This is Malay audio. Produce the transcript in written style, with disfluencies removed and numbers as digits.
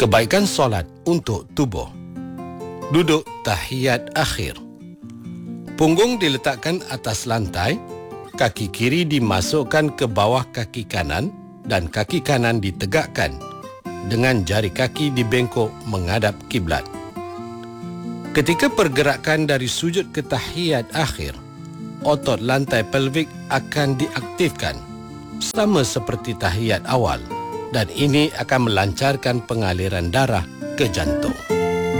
Kebaikan solat untuk tubuh. Duduk tahiyat akhir. Punggung diletakkan atas lantai, kaki kiri dimasukkan ke bawah kaki kanan dan kaki kanan ditegakkan dengan jari kaki dibengkok menghadap kiblat. Ketika pergerakan dari sujud ke tahiyat akhir, otot lantai pelvik akan diaktifkan sama seperti tahiyat awal dan ini akan melancarkan pengaliran darah ke jantung.